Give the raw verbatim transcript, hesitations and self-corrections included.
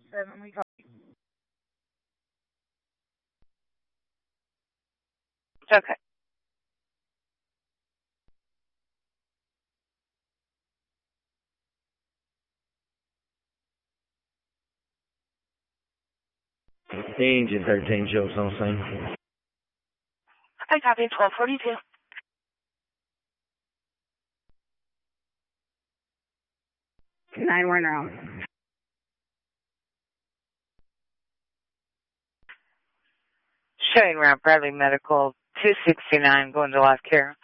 seven, we call. Okay. The Engine thirteen shows on scene. I copy twelve forty-two. Nine one round. Showing around Bradley Medical two sixty-nine, going to live care.